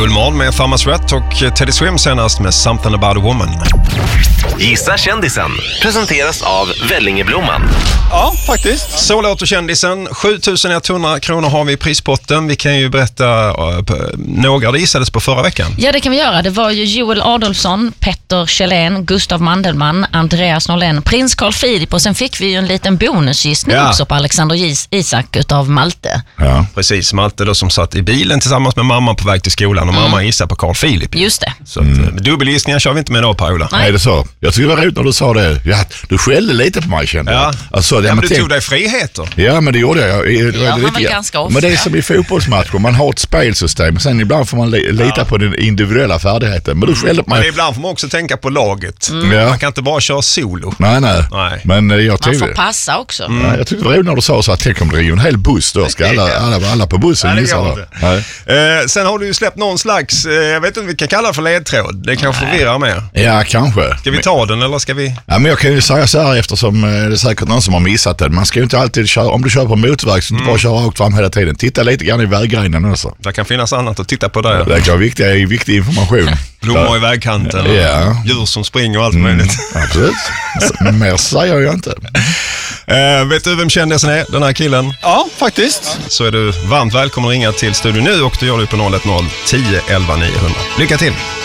Gullmorgon med Thomas Rhett och Teddy Swim senast med Something About a Woman. Gissa kändisen presenteras av Vellingeblomman. Ja, faktiskt. Så låter kändisen. 7100 kronor har vi i prispotten. Vi kan ju berätta några det gissades på förra veckan. Ja, det kan vi göra. Det var ju Joel Adolfsson, Petter Kjellén, Gustav Mandelmann, Andreas Norlén, prins Carl Philip och sen fick vi ju en liten bonusgissning också på Alexander Isak utav Malte. Ja, precis. Malte då som satt i bilen tillsammans med mamma på väg till skolan och mamma gissade på Carl Philip. Just det. Så dubbelgissningar kör vi inte med idag, Per-Ola. Nej, det så. Jag tycker det var roligt när du sa det. Ja, du skällde lite på mig, kände jag. Alltså, men du tog dig friheter. Ja, men det gjorde jag. Det gör man väl ganska ofta. Men det är som i fotbollsmatcher. Man har ett spelsystem. Sen ibland får man lita på den individuella färdigheten. Men du skällde på mig. Men ibland får man också tänka på laget. Ja. Man kan inte bara köra solo. Nej. Men jag Man tyckte... får passa också. Ja, jag tyckte det var roligt när du sa så att tänk om det är ju en hel buss då. Ska alla på bussen gissa då. Sen har du ju släppt någon slags, jag vet inte om vi kan kalla det för ledtråd. Det kanske förvirrar mer. Ja, kanske. Ska vi ta den eller ska vi? Ja, men jag kan ju säga så här eftersom det är säkert någon som har missat den. Man ska ju inte alltid köra, om du kör på motorväg så inte bara köra rakt fram hela tiden. Titta lite grann i väggrenen också. Det kan finnas annat att titta på där. Det kan vara viktig information. Blommor i vägkanten, djur som springer och allt möjligt. Absolut. Mer säger jag inte. Vet du vem kändisen är, den här killen? Ja, faktiskt. Så är du varmt välkommen att ringa till studion nu och du gör det på 010 11 900. Lycka till!